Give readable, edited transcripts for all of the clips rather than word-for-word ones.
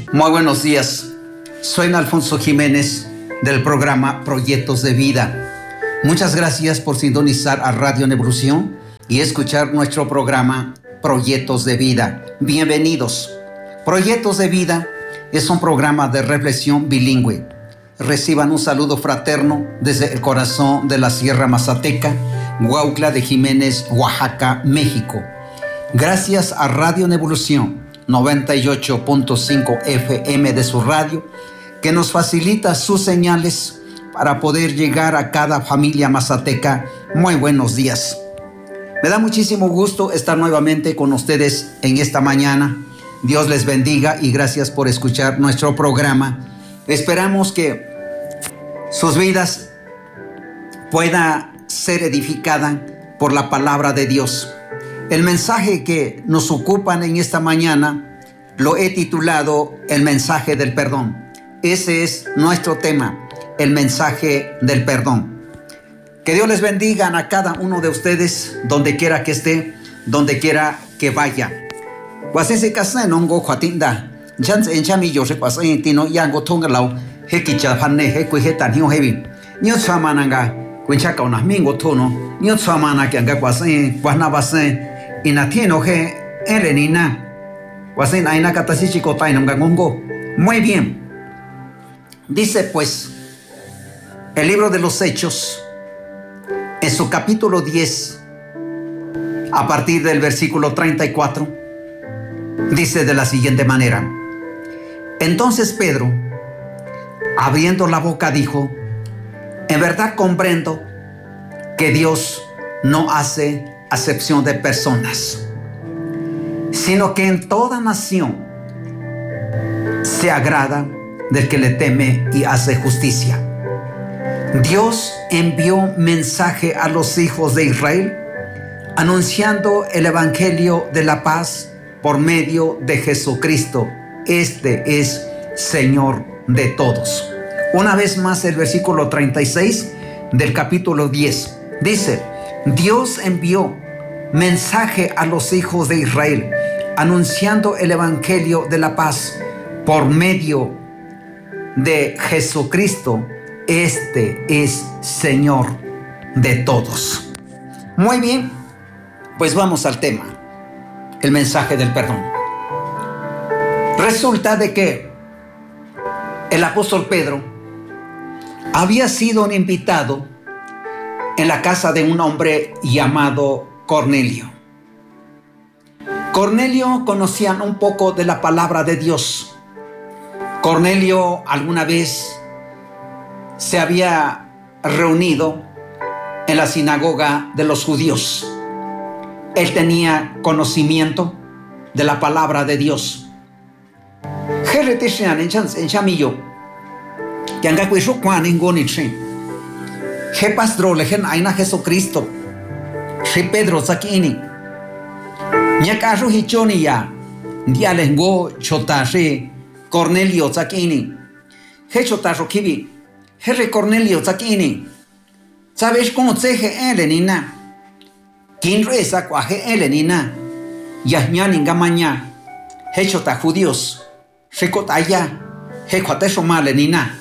Muy buenos días. Soy Alfonso Jiménez del programa Proyectos de Vida. Muchas gracias por sintonizar a Radio Evolución y escuchar nuestro programa Proyectos de Vida. Bienvenidos. Proyectos de Vida es un programa de reflexión bilingüe. Reciban un saludo fraterno desde el corazón de la Sierra Mazateca, Huautla de Jiménez, Oaxaca, México. Gracias a Radio Evolución 98.5 FM de su radio, que nos facilita sus señales para poder llegar a cada familia mazateca. Muy buenos días. Me da muchísimo gusto estar nuevamente con ustedes en esta mañana. Dios les bendiga y gracias por escuchar nuestro programa. Esperamos que sus vidas puedan ser edificadas por la palabra de Dios. El mensaje que nos ocupan en esta mañana lo he titulado El mensaje del perdón. Ese es nuestro tema, el mensaje del perdón. Que Dios les bendiga a cada uno de ustedes, donde quiera que esté, donde quiera que vaya. Guasese casa nongo khatinda, chance en chami yo se pasa en tino yango tongalao, hekicha panne hekuhetan hiu hebi. Nyo chamananga, quincha kauna mingo tono, nyo chamana que anga guase, guana base. Inatieno que Elenina Guasen aina katasichi kotai namga ngongo. Muy bien. Dice pues el libro de los Hechos, en su capítulo 10, a partir del versículo 34, dice de la siguiente manera: entonces Pedro, abriendo la boca, dijo: en verdad comprendo que Dios no hace acepción de personas, sino que en toda nación se agrada del que le teme y hace justicia. Dios envió mensaje a los hijos de Israel, anunciando el evangelio de la paz por medio de Jesucristo. Este es Señor de todos. Una vez más el versículo 36 del capítulo 10 dice: Dios envió mensaje a los hijos de Israel, anunciando el evangelio de la paz por medio de Jesucristo. Este es Señor de todos. Muy bien, pues vamos al tema, el mensaje del perdón. Resulta de que el apóstol Pedro había sido un invitado en la casa de un hombre llamado Cornelio. Cornelio conocía un poco de la palabra de Dios. Cornelio alguna vez se había reunido en la sinagoga de los judíos. Él tenía conocimiento de la palabra de Dios. Je pastro lehen aina Jesucristo. Je Pedro zakini. Nyakaru hichoni ya. Dialengo chota she Cornelio zakini. Je chota rokibi. Je Cornelio zakini. ¿Sabes cómo se je elenina? ¿Quién reza cuaje elenina? Yahñani gamaña. Je chota judíos. Je kotaya. Je kwatesho malenina.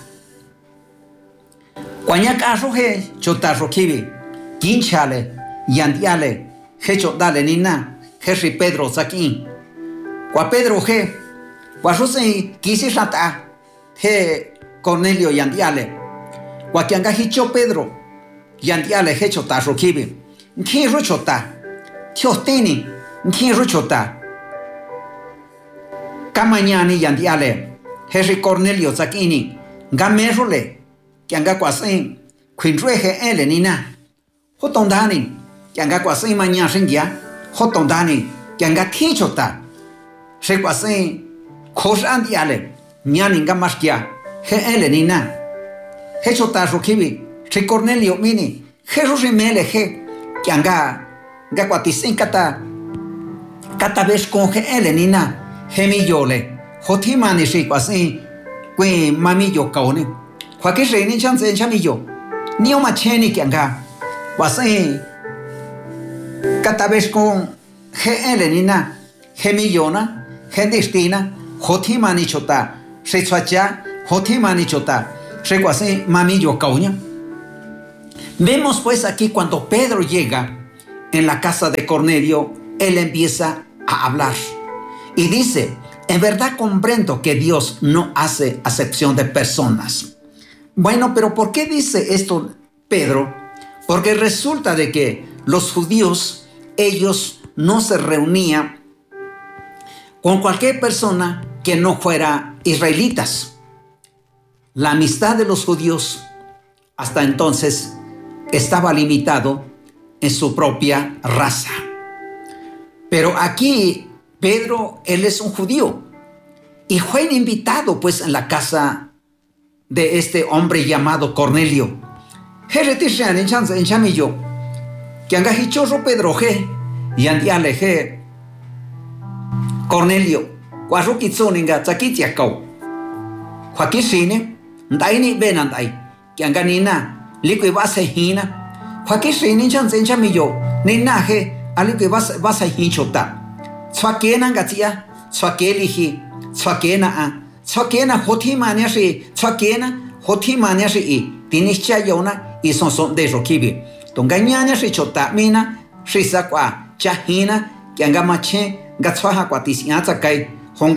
Cuañac arroje chotarro kibi, quinchale, yandiale, hecho dale nina, Jerry Pedro saquín. Cua Pedro je, cuarrose quise rata, je Cornelio yandiale. Cuaquianga hicho Pedro, yandiale hecho tarro kibi. ¿Quién rochota? Tiostini, ¿quién rochota? Camañani yandiale, Jerry Cornelio saquini, gamerole. Que anga quasi quinreje elenina hotong dani que anga quasi mañana ringia hotong dani que anga tichota se quasi kosan diale ñaninga maskia he elenina he chota rokibi se Cornelio mini he rimele he que anga gaquatisin kata vez con he elenina he millole hotimani se quasi que mamillo kaone. Cualquier reini chance en chamillo, ni una cheni que anga, guasé, cada vez con G. Elenina, G. Millona, G. Destina, Jotimani chota, Rechuacha, Jotimani Chota, Recuase, Mamillo Cauña. Vemos pues aquí cuando Pedro llega en la casa de Cornelio, él empieza a hablar y dice: en verdad comprendo que Dios no hace acepción de personas. Bueno, pero ¿por qué dice esto Pedro? Porque resulta de que los judíos, ellos no se reunían con cualquier persona que no fuera israelitas. La amistad de los judíos hasta entonces estaba limitado en su propia raza. Pero aquí Pedro, él es un judío y fue invitado pues en la casa de este hombre llamado Cornelio. Pedro y andiale Cornelio, Guarukizoninga, Zakitiakau, Joaquisine, Daini Benandai, Kianganina, Liqui Basehina, Joaquisini Chansenchamillo, Ninaje, Aliqui Basahinchota, Swakena Gatia, Swakelihi, Swakena, Swakena Hotimaniashi, Swakena Hotimaniashi, Tinischa Yona, y son de Rokibi, Tonganyania Richota, Mina, Risakwa, Chahina, Kiangamache, Gatswaha Quatisiakai,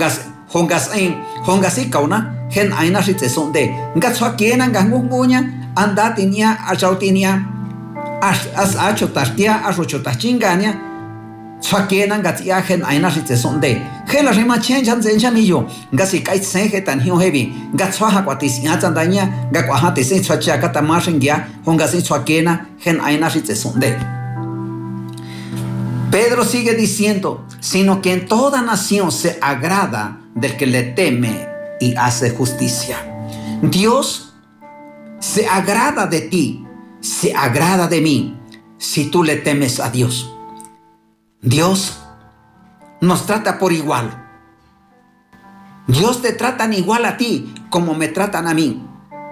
Hongas Kauna, Hen Aina Ritson de Gatswakena, Gangungunya, Andatinia, Achautinia, As Achotastia, Arochotachingania, Swakena, Gatia, Hen Aina Ritson de Hela Rimachen Chamillo, Gasikai Sengetan Heavy, Gatswaha Quatisiatandania, Gakwahati Swacha Mashingia, Hongasin Swakena, Hen Aina Ritson de. Pedro sigue diciendo, sino que en toda nación se agrada del que le teme y hace justicia. Dios se agrada de ti, se agrada de mí, si tú le temes a Dios. Dios nos trata por igual. Dios te tratan igual a ti como me tratan a mí.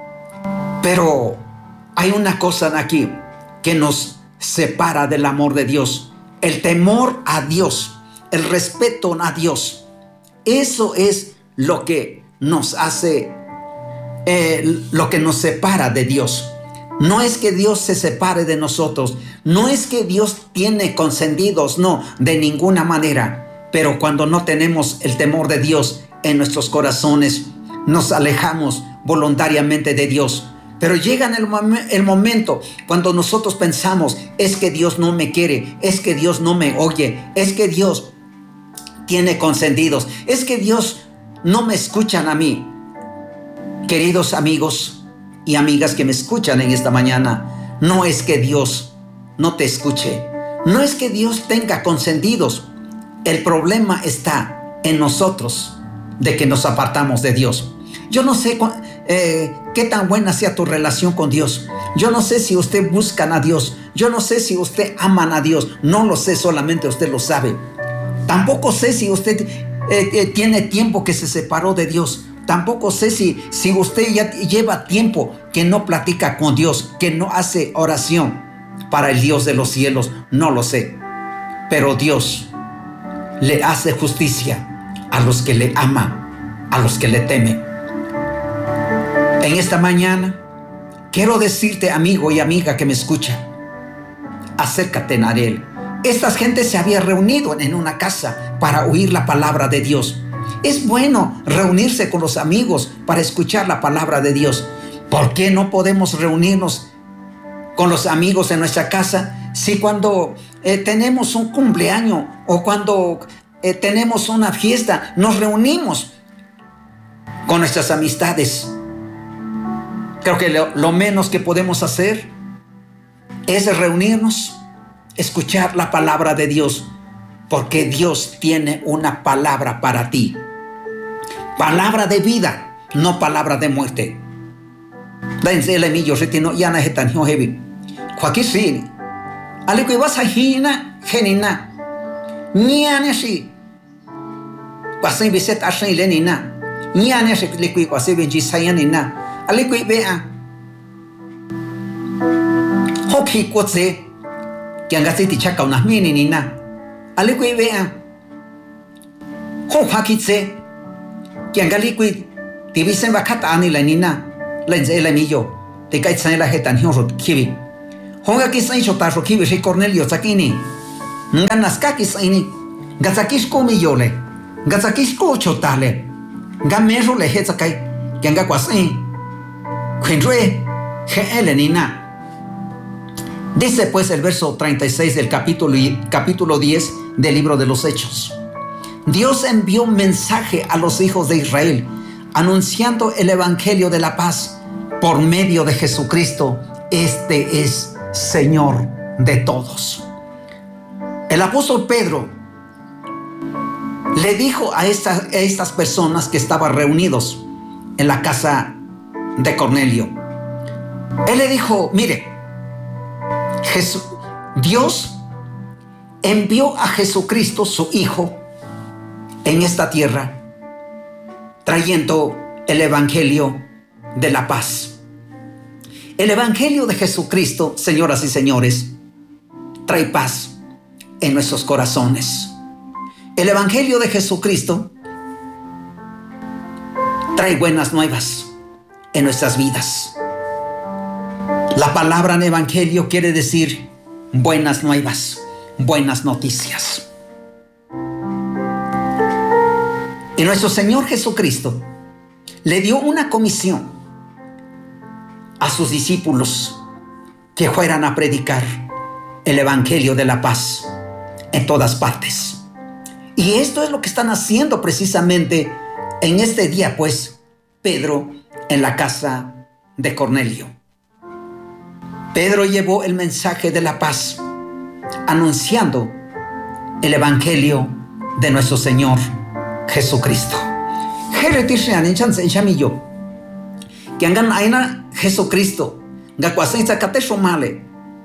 Pero hay una cosa aquí que nos separa del amor de Dios. El temor a Dios, el respeto a Dios. Eso es lo que nos hace, lo que nos separa de Dios. No es que Dios se separe de nosotros. No es que Dios tiene consentidos, no, de ninguna manera. Pero cuando no tenemos el temor de Dios en nuestros corazones, nos alejamos voluntariamente de Dios. Pero llega el momento cuando nosotros pensamos, es que Dios no me quiere, es que Dios no me oye, es que Dios tiene consentidos, es que Dios no me escuchan a mí. Queridos amigos y amigas que me escuchan en esta mañana, no es que Dios no te escuche, no es que Dios tenga consentidos. El problema está en nosotros, de que nos apartamos de Dios. Yo no sé qué tan buena sea tu relación con Dios. Yo no sé si usted busca a Dios. Yo no sé si usted ama a Dios. No lo sé, solamente usted lo sabe. Tampoco sé si usted tiene tiempo que se separó de Dios. Tampoco sé si usted ya lleva tiempo que no platica con Dios, que no hace oración para el Dios de los cielos. No lo sé. Pero Dios le hace justicia a los que le aman, a los que le temen. En esta mañana quiero decirte, amigo y amiga que me escucha, acércate a Él. Esta gente se había reunido en una casa para oír la palabra de Dios. Es bueno reunirse con los amigos para escuchar la palabra de Dios. ¿Por qué no podemos reunirnos con los amigos en nuestra casa si cuando tenemos un cumpleaños o cuando tenemos una fiesta nos reunimos con nuestras amistades? Creo que lo menos que podemos hacer es reunirnos, escuchar la palabra de Dios, porque Dios tiene una palabra para ti. Palabra de vida, no palabra de muerte. Alikui bea hoki kotse kiangasi tichaka una mini nina alikui bea hokakitse kiangalikui Tibisen bakata ani la nina. Lenze la millo. Te kai tsai la hetan hiorot kibi. Honga kisai chota ro kibi shi Cornelio sakini. Nganaska kisaini. Gatsakishko millole. Gatsakishko chotale. Gamero le hetsakai. Ganga kwasai. Quindre. Nina. Dice pues el verso 36 del capítulo 10 del libro de los Hechos. Dios envió un mensaje a los hijos de Israel anunciando el evangelio de la paz por medio de Jesucristo. Este es Señor de todos. El apóstol Pedro le dijo a estas personas que estaban reunidos en la casa de Cornelio. Él le dijo, mire, Dios envió a Jesucristo, su Hijo, en esta tierra, trayendo el evangelio de la paz. El evangelio de Jesucristo, señoras y señores, trae paz en nuestros corazones. El evangelio de Jesucristo trae buenas nuevas en nuestras vidas. La palabra en evangelio quiere decir buenas nuevas, buenas noticias. Y nuestro Señor Jesucristo le dio una comisión a sus discípulos que fueran a predicar el evangelio de la paz en todas partes. Y esto es lo que están haciendo precisamente en este día, pues, Pedro en la casa de Cornelio. Pedro llevó el mensaje de la paz, anunciando el evangelio de nuestro Señor Jesucristo. Que angan aina Jesucristo, gacuasen sacate somale,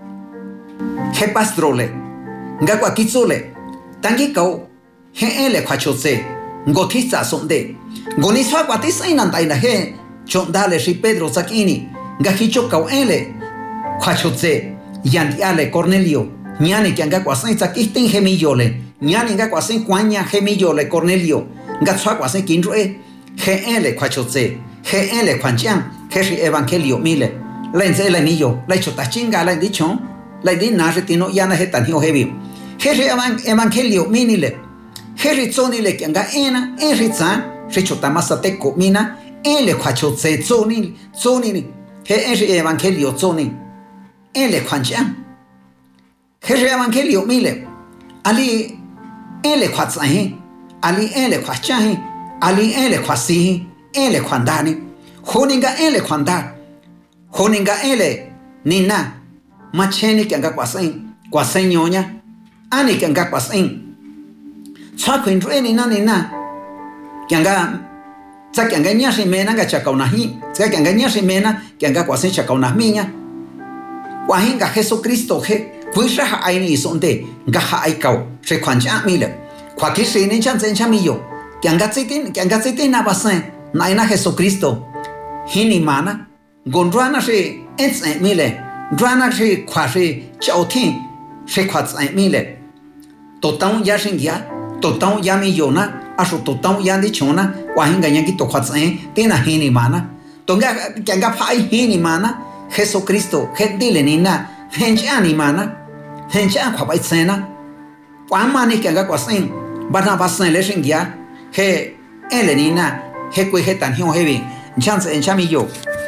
que pastrole, gacuaquizule, tanguicao, ele quachose, goquista sonde, goniswa guatisa inandaina he, chondale si Pedro sakini, gajichocao ele. Quachotse, yandiale Cornelio, ñani que anga quasen sakisten gemillole, ñani nga quasen cuaña gemillole Cornelio, gatsua quasen kinrue, GL quachotse, GL quanchan, Jerry Evangelio mile, lenze el anillo, la chota chinga la dicho, la di narretino yana hetanio heavy, Jerry Evangelio minile, Jerry zonile que anga ena, enritzan, rechota masateco mina, ele quachotse zonil, Jerry Evangelio zonil. Ele quanchan. Jerry Evangelio mile. Ali ele quatsahi. Ali ele quachahi. Ali ele quasihi. Ele quandani. Honinga ele quanda. Honinga ele nina. Macheni que anga quasin. Quasin nyonya. Ani que anga quasin. Chaquin nina. Que anga. Que anga nyashi mena ga chakaunahi. Que anga nyashi mena. Que anga quasin chakaunahmiña. Wahinga Jesucristo he puisha aini sonde gaha aikau se kwancha mile kwaki se ni chan chamillo que angatsitin na basen naina Jesucristo hini mana gondrana se ens mile drana se kwase chautin se kwats mile totang ya singya totang ya millona asu totang ya di chona wahinga nyaki to kwats tina hini mana tonga que anga pai hini mana Jesucristo, dile nina, gente animana, gente aqua cena, Quamani que haga quasin, Barnabasan leshingia, he Elenina, he cuejetan hion heavy, chance en chamillo.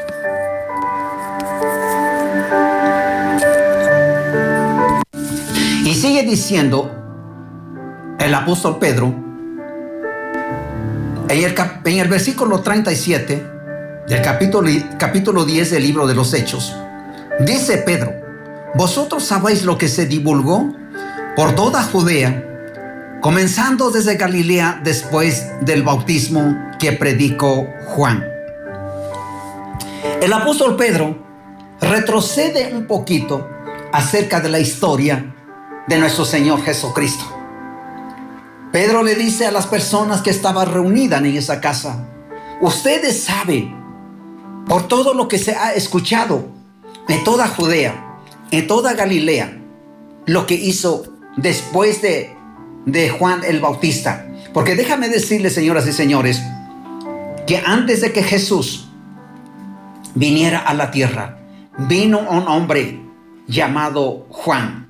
Y sigue diciendo el apóstol Pedro en el versículo 37 del capítulo 10 del libro de los Hechos. Dice Pedro: vosotros sabéis lo que se divulgó por toda Judea, comenzando desde Galilea después del bautismo que predicó Juan. El apóstol Pedro retrocede un poquito acerca de la historia de nuestro Señor Jesucristo. Pedro le dice a las personas que estaban reunidas en esa casa: ustedes saben por todo lo que se ha escuchado en toda Judea, en toda Galilea, lo que hizo después de Juan el Bautista. Porque déjame decirles, señoras y señores, que antes de que Jesús viniera a la tierra, vino un hombre llamado Juan.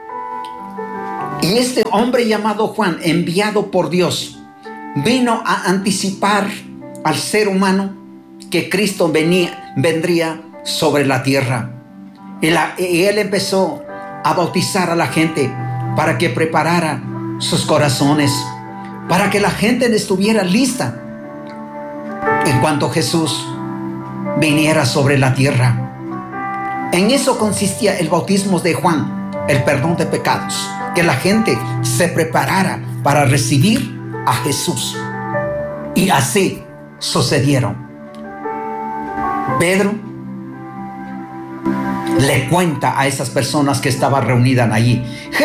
Y este hombre llamado Juan, enviado por Dios, vino a anticipar al ser humano que Cristo vendría sobre la tierra. Y él empezó a bautizar a la gente para que preparara sus corazones, para que la gente estuviera lista en cuanto Jesús viniera sobre la tierra. En eso consistía el bautismo de Juan, el perdón de pecados, que la gente se preparara para recibir a Jesús. Y así sucedieron. Pedro le cuenta a esas personas que estaban reunidas allí.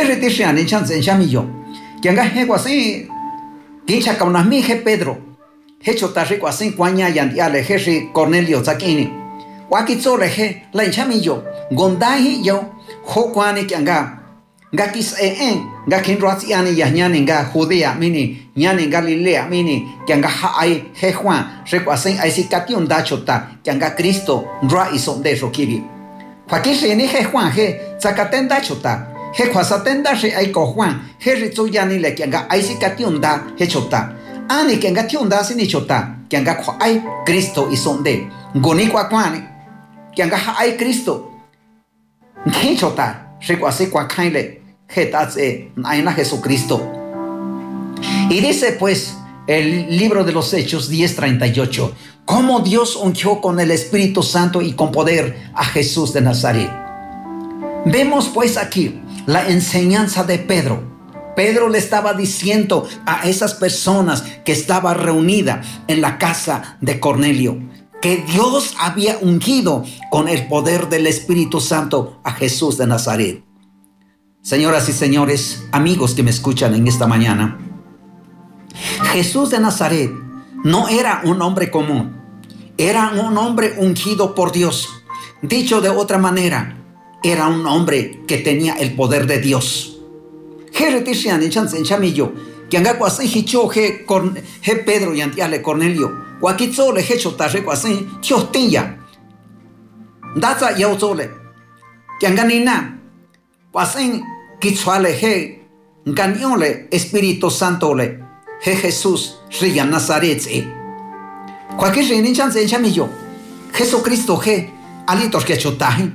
Pedro, hecho tarrico así cuaña yandiale Jerry Cornelio Zakini. Wakizole he la enchamillo, gondahi yo, joquani kianga. Gakis gakin roaziani yahñani ga Judea mini, ñani Galilea mini, kianga haai he Juan, requasen aisication dachota, kianga Cristo, ra isonde rokibi. Joaquín ni he Juan he, zacaten dachota, he quasatenda re aiko Juan, he rizuyani le kianga aisication da hechota. Ani kianga tionda sinichota, kianga kwai Cristo isonde, gonikwa kwani, kianga haai Cristo, hechota, requase kwakaile. Aina Jesucristo. Y dice pues el libro de los Hechos 10:38, cómo Dios ungió con el Espíritu Santo y con poder a Jesús de Nazaret. Vemos pues aquí la enseñanza de Pedro. Pedro le estaba diciendo a esas personas que estaban reunidas en la casa de Cornelio que Dios había ungido con el poder del Espíritu Santo a Jesús de Nazaret. Señoras y señores, amigos que me escuchan en esta mañana, Jesús de Nazaret no era un hombre común, era un hombre ungido por Dios. Dicho de otra manera, era un hombre que tenía el poder de Dios. Pedro y Antiale Cornelio, Guaquitzole, Hechotare, Guasen, Chostinja, Daza Yauzole, Kianganina. Pasen quichuale he gañole Espíritu Santo le he Jesús ría Nazaret cualquier renin chance en chamillo Jesucristo he alitos que chotaje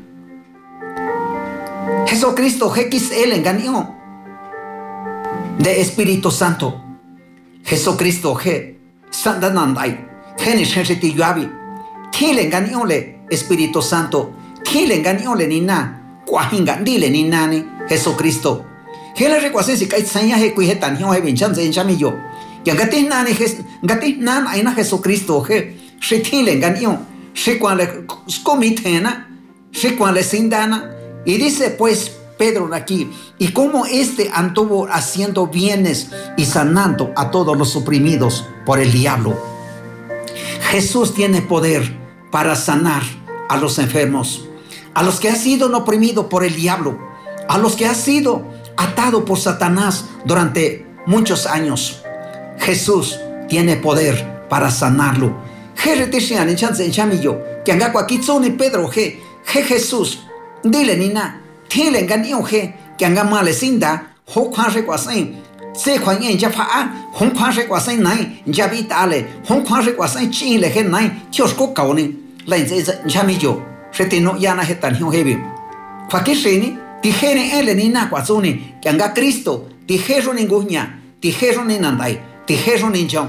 Jesucristo he quis él engañó de Espíritu Santo Jesucristo he sandanandai geni shenriti yuabi kile engañole Espíritu Santo kile engañole ni na Cuahinga, dile ni nani, Jesucristo. Que le recuerden si cae saña he cuije tan hijo he vinchan en chamillo. Que gatis nan aina Jesucristo he shitile ganio, she cuale comitena, she cuale sindana. Y dice pues Pedro aquí, y cómo anduvo haciendo bienes y sanando a todos los oprimidos por el diablo. Jesús tiene poder para sanar a los enfermos, a los que han sido oprimidos por el diablo, a los que han sido atados por Satanás durante muchos años. Jesús tiene poder para sanarlo. Pedro, Jesús, dile nina, dile engaño que anga malesinda, se cuan ya fa, hong quan requasen nai, ya vitale, hong quan requasen chile gen nai, chosco cauni, la chamillo. Retino yana hetan hiu hebi. Fakishini, tijere ele ni na kwazuni, que anga Cristo, tijero ninguña, tijero ni nandai, tijero ninjong.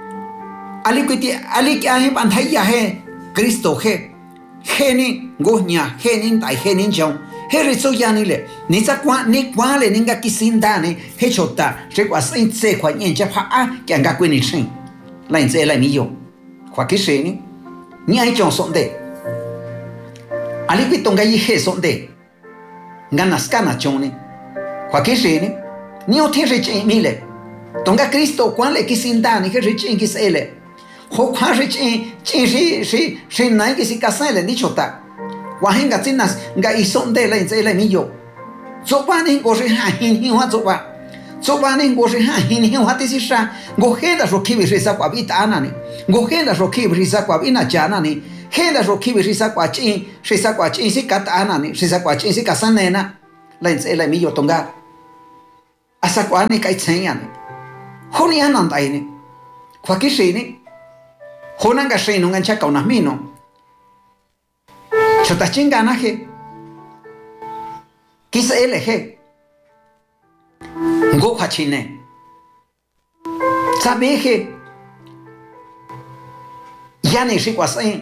Ali que ahe pantalla he, Cristo he, geni guña, genin tai genin jong, herizo yanile, ni sa ni kwale ninga kisindane, hechota, requasin se kwanyen japa a, que anga quenishin. La inse la millo. Fakishini, ni hay johnson de. Alipitonga y sonde ganas cana chone Joaquín ni o tierre mile tonga Cristo cual le quisindani que richin quisele Joaquín richin nai que si casale dicho ta Guajenga tinas ga y sonde la inzele millo Sopa ni gorre hain hiwa sopa Sobane ngore ha hin hati sisha gohenda rokibi risa kwa vita anani gohenda rokibi risa kwa vina janani henda rokibi risa kwa chi si kata anani risa kwa chi si kasanena lain se la mi yo tonga asa kwa ni kai tsayani honi anandai ni kwa kishini honanga shino ngancha kauna mino chota chingana he kisa elehe Ngo hachine sabeje yani shi kwasin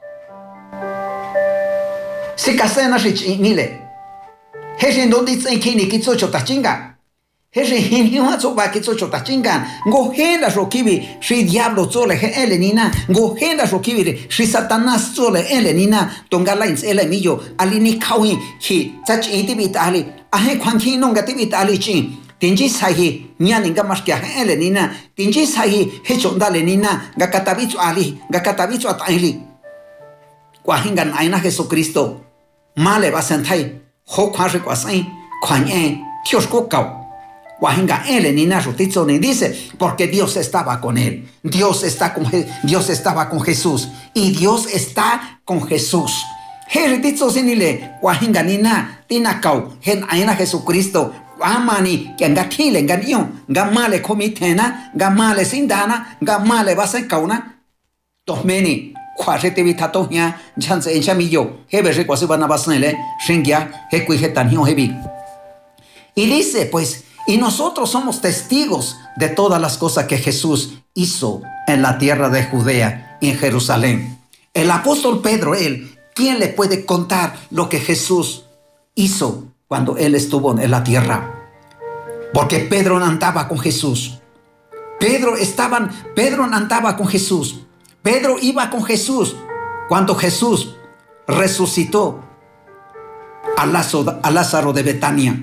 si kasena shi mile heje ndondi tsen kini kitso chota chinga heje hinhi hatso ba kitso chota chinga ngo henda rokibi shi diablo tsole he elenina ngo henda rokibi shi satanas tsole elenina tongala ins elemillo alini kawi hi tach itibitali ahe kwanki nonga tibitali chin Tinji sahi nyaninga maskia elenina tinji sahi hechonda lenina gakatabichu ali gakatabichu ataili kwa hinga naina Jesucristo male basentai ho kwashe kwasai kwanye tioshko kau kwa hinga elenina rutitzo ni dice porque Dios estaba con él Dios estaba con Jesús y Dios está con Jesús Herititzo sinile kwa hinga nina tina kau hen aina Jesucristo Amani que anga kile nganion gamale komitena gamale sindana gamale basenkauna tosmeni kwashete vitatohia chance enchamillo hebe kwasi bana basnele shingia hekuijetanio hebi y dice pues y nosotros somos testigos de todas las cosas que Jesús hizo en la tierra de Judea y en Jerusalén. El apóstol Pedro, él, ¿quién le puede contar lo que Jesús hizo cuando él estuvo en la tierra? Porque Pedro andaba con Jesús. Pedro andaba con Jesús. Pedro iba con Jesús cuando Jesús resucitó a Lázaro de Betania.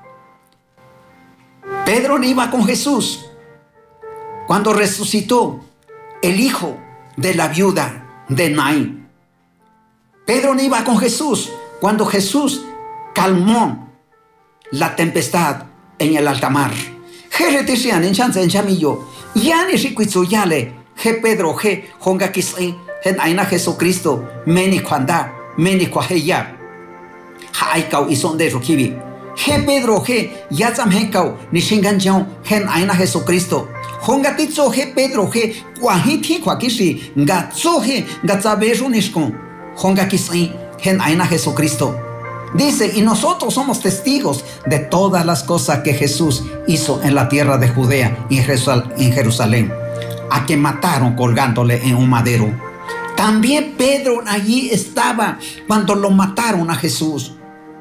Pedro iba con Jesús cuando resucitó el hijo de la viuda de Naín. Pedro iba con Jesús cuando Jesús calmó la tempestad en el alta mar. Jeretesian en chance en chamillo. Yani shikwitsu yale. Je Pedro je honga kisai. Hen aina Jesucristo. Meni kwanda. Meni kwaheya. Haikau isonde rokibi. Je Pedro je yatsam henkau. Nishingan jao. Hen aina Jesucristo. Honga titso je Pedro je. Kwahiti kwakishi. Gatso je. Gatsaberu nishkon. Honga kisai. Hen aina Jesucristo. Dice, y nosotros somos testigos de todas las cosas que Jesús hizo en la tierra de Judea y en Jerusalén, a que mataron colgándole en un madero. También Pedro allí estaba cuando lo mataron a Jesús,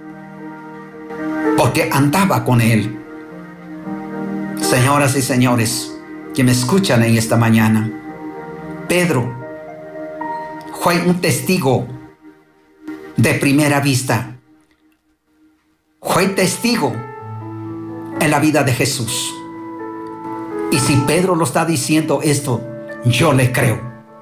porque andaba con él. Señoras y señores que me escuchan en esta mañana, Pedro fue un testigo de primera vista. Fue testigo en la vida de Jesús. Y si Pedro lo está diciendo esto, yo le creo.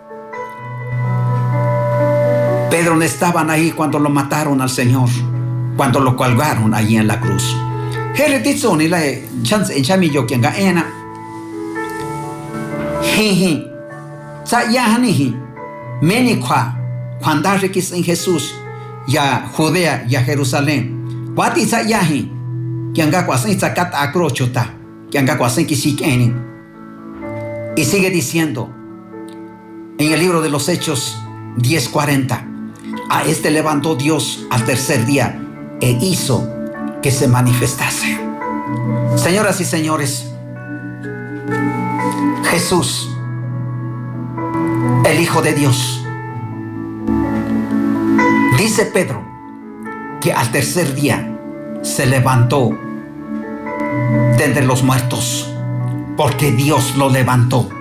Pedro no estaban ahí cuando lo mataron al Señor, cuando lo colgaron allí en la cruz. Heretizoni la chance en chamillo quien gaena. Hihi. Sayahanihi. Menikwa. Cuando en Jesús, ya Judea, ya Jerusalén. Wati sa yahi kianga kwasen sakat akrochota kianga kwasen kisikeni. Y sigue diciendo en el libro de los Hechos 10:40, a este levantó Dios al tercer día e hizo que se manifestase. Señoras y señores, Jesús, el Hijo de Dios, dice Pedro que al tercer día se levantó de entre los muertos, porque Dios lo levantó.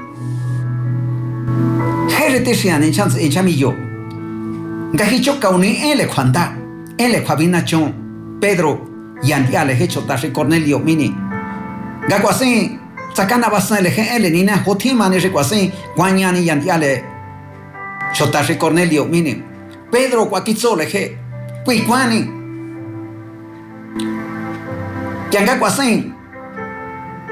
Jeretesian en chamillo. Gajicho kauni ele kwanda, ele kwabinachon, Pedro yandiale hecho tashi Cornelio mini. Gakwasi sakana basale ele nina hotima ne rekwasi kwanyani yandiale chotashi Cornelio mini. Pedro kwakitsole he Kuikwani Kianga Kwasin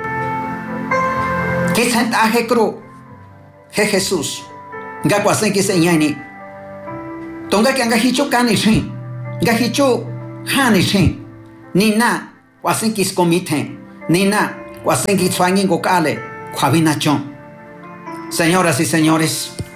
Que sentaje cru. Je Jesús. Ga kwasen ki señani. Tonga que anga hicho kani shin. Ga hicho hani shin. Ni na kwasen ki skomiten. Ni na kwasen ki swangin gokale. Kwabinachon. Señoras y señores,